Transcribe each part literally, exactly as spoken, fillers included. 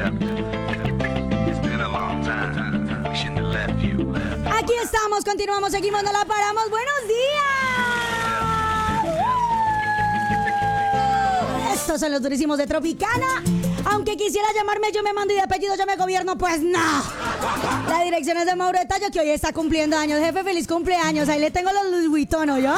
Aquí estamos, continuamos, seguimos, no la paramos. ¡Buenos días! Estos son los durísimos de Tropicana. Aunque quisiera llamarme Yo Me Mando y de apellido Yo Me Gobierno, pues no. La dirección es de Mauro de Tallo, que hoy está cumpliendo años. Jefe, feliz cumpleaños. Ahí le tengo los Louis Vuitton, ¿o yo?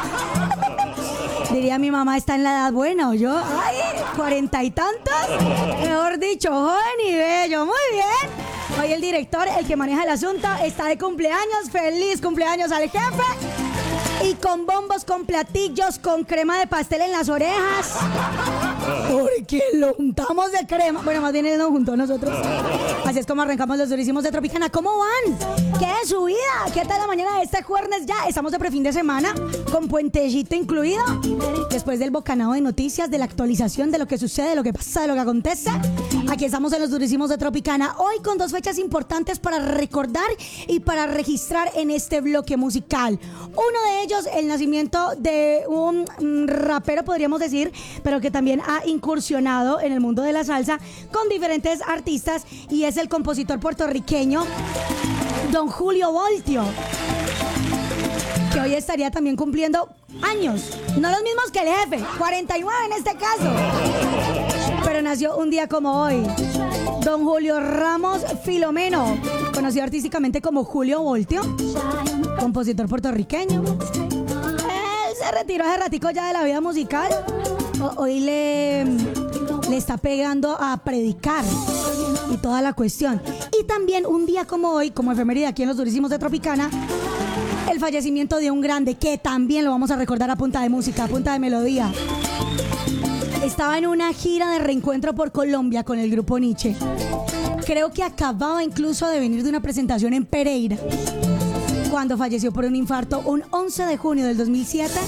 Diría mi mamá, está en la edad buena, ¿o yo? Ay, cuarenta y tantos. Mejor dicho, joven y bello. Muy bien. Hoy el director, el que maneja el asunto, está de cumpleaños. Feliz cumpleaños al jefe. Y con bombos, con platillos, con crema de pastel en las orejas. Porque lo untamos de crema. Bueno, más bien él nos juntó a nosotros. Así es como arrancamos los durísimos de Tropicana. ¿Cómo van? ¿Qué es su vida? ¿Qué tal la mañana de este jueves ya? Estamos de prefin de semana, con puentecito incluido. Después del bocanado de noticias, de la actualización de lo que sucede, de lo que pasa, de lo que acontece. Aquí estamos en los durísimos de Tropicana. Hoy con dos fechas importantes para recordar y para registrar en este bloque musical. Uno de ellos, el nacimiento de un rapero, podríamos decir, pero que también ha incursionado en el mundo de la salsa con diferentes artistas, y es el compositor puertorriqueño Don Julio Voltio, que hoy estaría también cumpliendo años, no los mismos que el jefe, cuarenta y nueve en este caso, pero nació un día como hoy. Don Julio Ramos Filomeno, conocido artísticamente como Julio Voltio, compositor puertorriqueño. Él se retiró hace ratico ya de la vida musical. O- hoy le, le está pegando a predicar y toda la cuestión. Y también un día como hoy, como efeméride aquí en los durísimos de Tropicana, el fallecimiento de un grande que también lo vamos a recordar a punta de música, a punta de melodía. Estaba en una gira de reencuentro por Colombia con el grupo Nietzsche. Creo que acababa incluso de venir de una presentación en Pereira, cuando falleció por un infarto un once de junio del dos mil siete.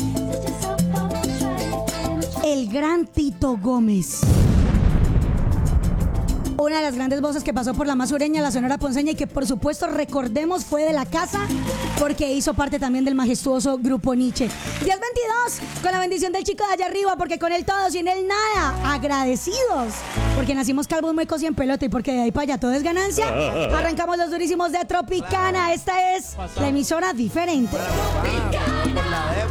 El gran Tito Gómez. Una de las grandes voces que pasó por la más sureña, la Sonora Ponceña, y que por supuesto recordemos fue de la casa, porque hizo parte también del majestuoso grupo Nietzsche. diez veintidós, con la bendición del chico de allá arriba, porque con él todo, sin él nada. Agradecidos, porque nacimos calvos, muecos y en pelota, y porque de ahí para allá todo es ganancia. Arrancamos los durísimos de Tropicana. Esta es la emisora diferente. Por la